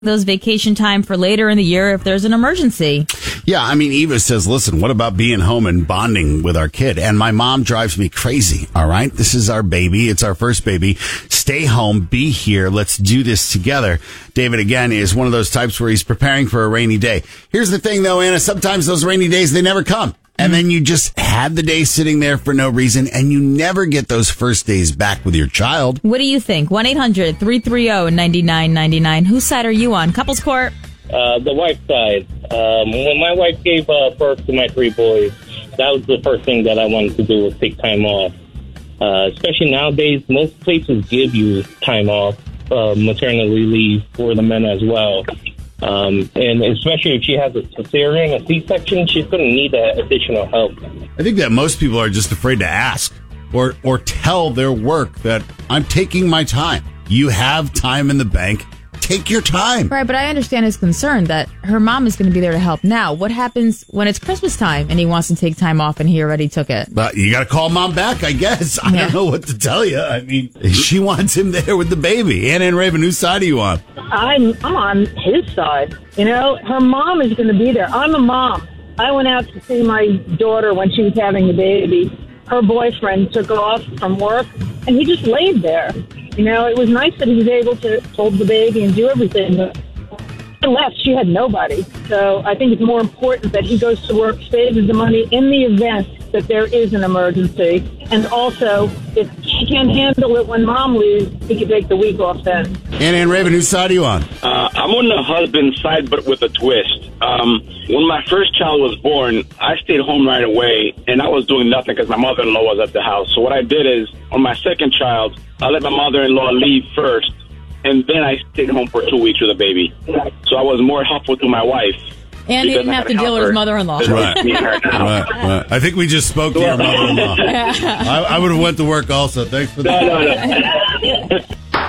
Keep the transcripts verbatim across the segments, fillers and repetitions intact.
those vacation time for later in the year if there's an emergency. Yeah, I mean, Eva says, listen, what about being home and bonding with our kid? And my mom drives me crazy, all right? This is our baby. It's our first baby. Stay home, be here. Let's do this together. David, again, is one of those types where he's preparing for a rainy day. Here's the thing, though, Anna, sometimes those rainy days, they never come. And then you just had the day sitting there for no reason, and you never get those first days back with your child. What do you think? one eight hundred three three zero nine nine nine nine. Whose side are you on? Couples Court? Uh, the wife's side. Um, when my wife gave uh, birth to my three boys, that was the first thing that I wanted to do was take time off. Uh, especially nowadays, most places give you time off, uh, maternity leave for the men as well. Um, and especially if she has a cesarean, a C-section, she's going to need that additional help. I think that most people are just afraid to ask or or tell their work that I'm taking my time. You have time in the bank. Take your time. Right, but I understand his concern that her mom is going to be there to help now. What happens when it's Christmas time and he wants to take time off and he already took it? But you got to call mom back, I guess. I Yeah. don't know what to tell you. I mean, she wants him there with the baby. Anna and Raven, whose side are you on? I'm I'm on his side. You know, her mom is going to be there. I'm a mom. I went out to see my daughter when she was having the baby. Her boyfriend took off from work, and he just laid there. You know, it was nice that he was able to hold the baby and do everything, but she left. She had nobody. So I think it's more important that he goes to work, saves the money in the event that there is an emergency. And also, if she can't handle it when mom leaves, he can take the week off then. Anna and Raven, whose side are you on? Uh, I'm on the husband's side, but with a twist. Um, when my first child was born, I stayed home right away, and I was doing nothing because my mother-in-law was at the house. So what I did is, on my second child, I let my mother-in-law leave first, and then I stayed home for two weeks with the baby. So I was more helpful to my wife. And he didn't have to deal with his mother-in-law. Right. right, right. I think we just spoke to your mother-in-law. I, I would have went to work also. Thanks for that. No, no, no.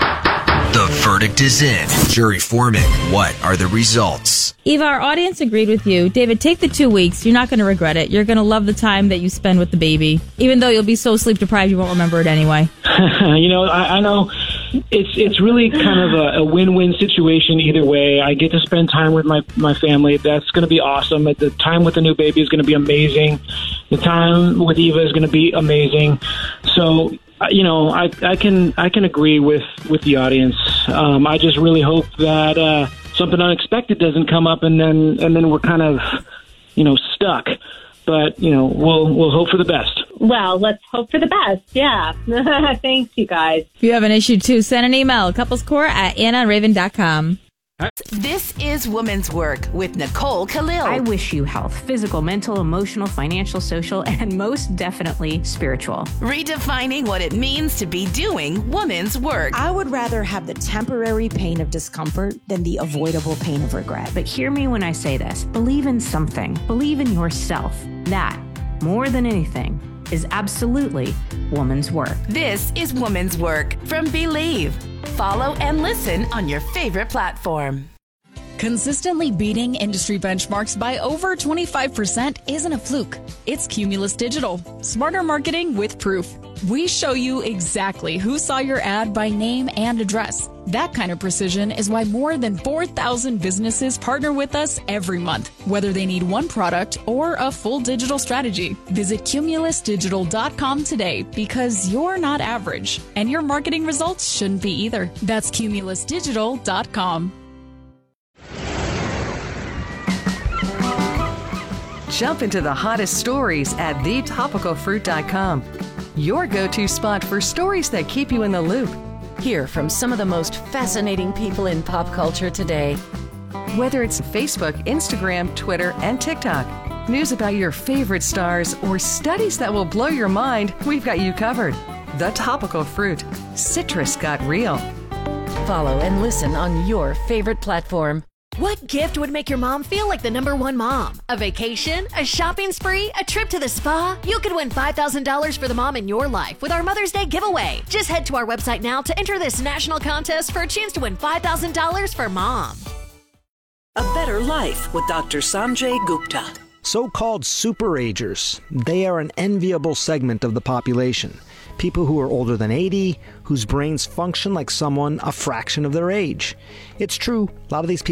The verdict is in. Jury foreman, what are the results? Eva, our audience agreed with you. David, take the two weeks. You're not going to regret it. You're going to love the time that you spend with the baby, even though you'll be so sleep deprived you won't remember it anyway. you know, I, I know it's it's really kind of a, a win-win situation either way. I get to spend time with my, my family. That's going to be awesome. The time with the new baby is going to be amazing. The time with Eva is going to be amazing. So, you know, I, I can I can agree with, with the audience. Um, I just really hope that uh, something unexpected doesn't come up, and then and then we're kind of, you know, stuck. But you know, we'll we'll hope for the best. Well, let's hope for the best. Yeah. Thanks, you guys. If you have an issue too, send an email, couplescore at anna and raven dot com. This is Woman's Work with Nicole Khalil. I wish you health, physical, mental, emotional, financial, social, and most definitely spiritual. Redefining what it means to be doing woman's work. I would rather have the temporary pain of discomfort than the avoidable pain of regret. But hear me when I say this. Believe in something. Believe in yourself. That, more than anything, is absolutely woman's work. This is Woman's Work from Believe. Follow and listen on your favorite platform. Consistently beating industry benchmarks by over twenty-five percent isn't a fluke. It's Cumulus Digital. Smarter marketing with proof. We show you exactly who saw your ad by name and address. That kind of precision is why more than four thousand businesses partner with us every month, whether they need one product or a full digital strategy. Visit cumulus digital dot com today because you're not average, and your marketing results shouldn't be either. That's cumulus digital dot com. Jump into the hottest stories at the topical fruit dot com. Your go-to spot for stories that keep you in the loop. Hear from some of the most fascinating people in pop culture today. Whether it's Facebook, Instagram, Twitter, and TikTok, news about your favorite stars, or studies that will blow your mind, we've got you covered. The Topical Fruit. Citrus got real. Follow and listen on your favorite platform. What gift would make your mom feel like the number one mom? A vacation? A shopping spree? A trip to the spa? You could win five thousand dollars for the mom in your life with our Mother's Day giveaway. Just head to our website now to enter this national contest for a chance to win five thousand dollars for mom. A Better Life with Doctor Sanjay Gupta. So-called superagers, they are an enviable segment of the population. people who are older than eighty, whose brains function like someone a fraction of their age. It's true, a lot of these people